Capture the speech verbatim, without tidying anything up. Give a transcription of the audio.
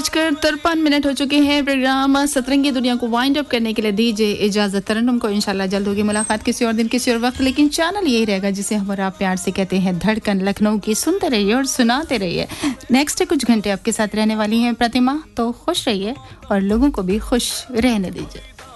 बजकर तिरपन मिनट हो चुके हैं। प्रोग्राम सतरंगी दुनिया को वाइंड अप करने के लिए दीजिए इजाजत। तरन्नुम को इंशाल्लाह जल्द होगी मुलाकात किसी और दिन किसी और वक्त, लेकिन चैनल यही रहेगा जिसे हम और आप प्यार से कहते हैं धड़कन लखनऊ की। सुनते रहिए और सुनाते रहिए। नेक्स्ट कुछ घंटे आपके साथ रहने वाली हैं प्रतिमा, तो खुश रहिए और लोगों को भी खुश रहने दीजिए।